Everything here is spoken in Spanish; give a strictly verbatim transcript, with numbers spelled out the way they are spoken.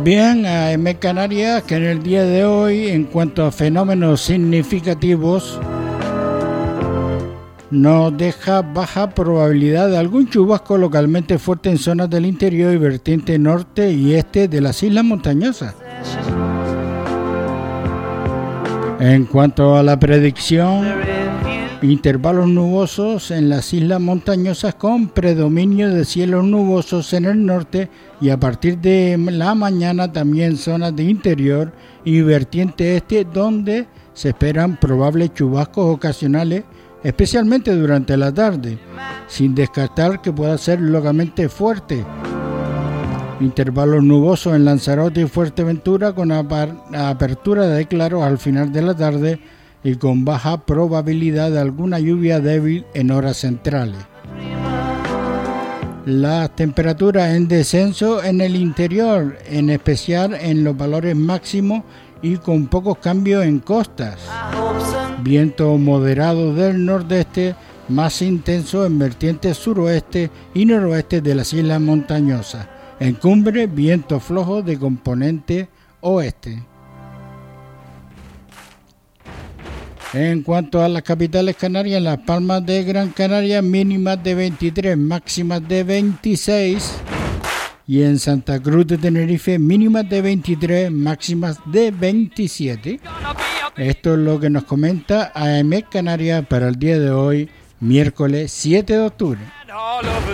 Bien, a A M E Canarias, que en el día de hoy, en cuanto a fenómenos significativos, nos deja baja probabilidad de algún chubasco localmente fuerte en zonas del interior y vertiente norte y este de las islas montañosas. En cuanto a la predicción, intervalos nubosos en las islas montañosas con predominio de cielos nubosos en el norte y a partir de la mañana también zonas de interior y vertiente este donde se esperan probables chubascos ocasionales, especialmente durante la tarde, sin descartar que pueda ser localmente fuerte. Intervalos nubosos en Lanzarote y Fuerteventura con apertura de claros al final de la tarde y con baja probabilidad de alguna lluvia débil en horas centrales. Las temperaturas en descenso en el interior, en especial en los valores máximos y con pocos cambios en costas. Viento moderado del nordeste, más intenso en vertientes suroeste y noroeste de las islas montañosas. En cumbre, viento flojo de componente oeste. En cuanto a las capitales canarias, en Las Palmas de Gran Canaria, mínimas de veintitrés, máximas de veintiséis. Y en Santa Cruz de Tenerife, mínimas de veintitrés, máximas de veintisiete. Esto es lo que nos comenta A M E Canarias para el día de hoy, miércoles siete de octubre.